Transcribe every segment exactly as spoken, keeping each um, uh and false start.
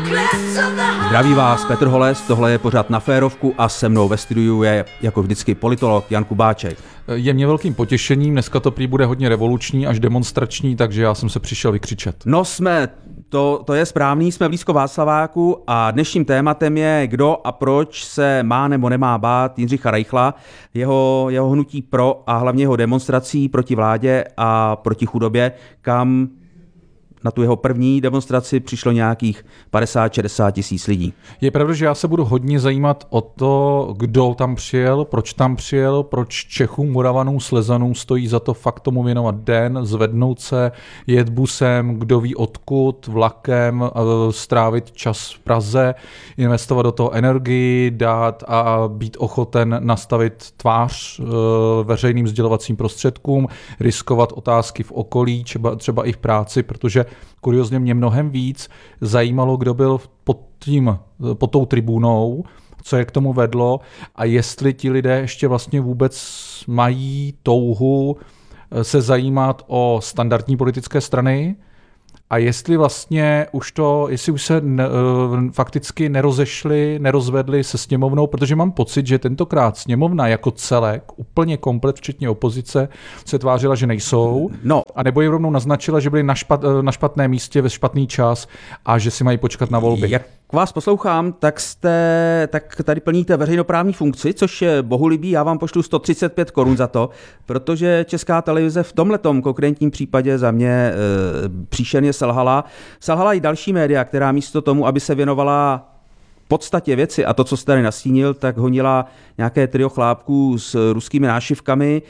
Zdraví vás Petr Holes, tohle je pořad Na férovku a se mnou ve studiu je jako vždycky politolog Jan Kubáček. Je mě velkým potěšením, dneska to prý bude hodně revoluční až demonstrační, takže já jsem se přišel vykřičet. No jsme, to, to je správný, jsme blízko Václaváku a dnešním tématem je, kdo a proč se má nebo nemá bát Jindřicha Reichla, jeho, jeho hnutí pro a hlavně jeho demonstrací proti vládě a proti chudobě, kam na tu jeho první demonstraci přišlo nějakých padesát šedesát tisíc lidí. Je pravda, že já se budu hodně zajímat o to, kdo tam přijel, proč tam přijel, proč Čechům, Moravanům, Slezanům stojí za to fakt tomu věnovat den, zvednout se, jet busem, kdo ví odkud, vlakem, strávit čas v Praze, investovat do toho energii, dát a být ochoten nastavit tvář veřejným sdělovacím prostředkům, riskovat otázky v okolí, třeba, třeba i v práci, protože kuriozně mě mnohem víc zajímalo, kdo byl pod, tím, pod tou tribunou, co je k tomu vedlo a jestli ti lidé ještě vlastně vůbec mají touhu se zajímat o standardní politické strany a jestli vlastně už to, jestli už se ne, fakticky nerozešli, nerozvedli se sněmovnou, protože mám pocit, že tentokrát sněmovna jako celek, úplně komplet, včetně opozice, se tvářila, že nejsou, no. A nebo jim rovnou naznačila, že byli na, špat, na špatném místě ve špatný čas a že si mají počkat na volby. Jak vás poslouchám, tak jste, tak tady plníte veřejnoprávní funkci, což je bohulibý, já vám pošlu sto třicet pět korun za to, protože Česká televize v tomhletom konkrétním případě za mě e, příšerně selhala. Selhala i další média, která místo tomu, aby se věnovala podstatě věci a to, co jste tady nastínil, tak honila nějaké trio chlápků s ruskými nášivkami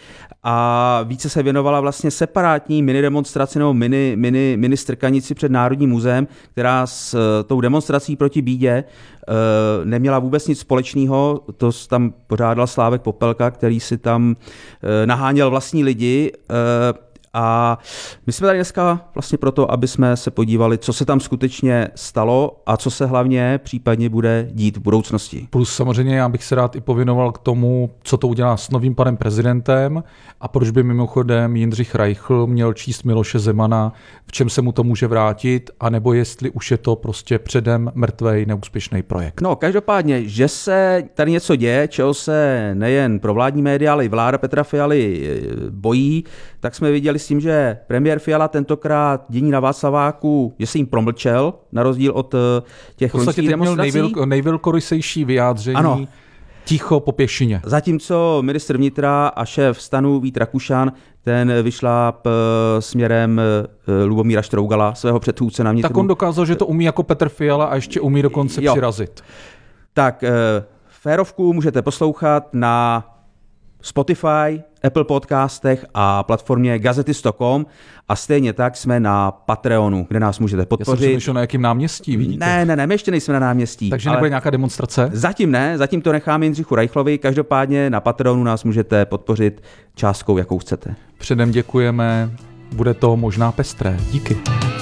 a více se věnovala vlastně separátní mini demonstraci nebo mini, mini, mini strkanici před Národním muzeem, která s tou demonstrací proti bídě e, neměla vůbec nic společného. To tam pořádal Slávek Popelka, který si tam e, naháněl vlastní lidi. E, A my jsme tady dneska vlastně proto, aby jsme se podívali, co se tam skutečně stalo a co se hlavně případně bude dít v budoucnosti. Plus samozřejmě já bych se rád i pověnoval k tomu, co to udělá s novým panem prezidentem a proč by mimochodem Jindřich Reichl měl číst Miloše Zemana, v čem se mu to může vrátit, anebo jestli už je to prostě předem mrtvej neúspěšný projekt. No každopádně, že se tady něco děje, čeho se nejen provládní média, ale i vláda Petra Fialy bojí, tak jsme viděli s tím, že premiér Fiala tentokrát dění na Václaváku, že se jim promlčel, na rozdíl od těch loňských demonstrací. Měl nejvel, nejvelkorysejší vyjádření, ano. Ticho po pěšině. Zatímco ministr vnitra a šéf STANu Vít Rakušan, ten vyšláp směrem Lubomíra Štrougala, svého předchůdce na vnitru. Tak on dokázal, že to umí jako Petr Fiala a ještě umí dokonce jo. přirazit. Tak férovku můžete poslouchat na Spotify, Apple podcastech a platformě gazetist tečka com a stejně tak jsme na Patreonu, kde nás můžete podpořit. Já jsem přemýšlel, na jakým náměstí, vidíte? Ne, ne, ne, my ještě nejsme na náměstí. Takže nebude nějaká demonstrace? Zatím ne, zatím to necháme Jindřichu Reichlovi, každopádně na Patreonu nás můžete podpořit částkou, jakou chcete. Předem děkujeme, bude to možná pestré. Díky.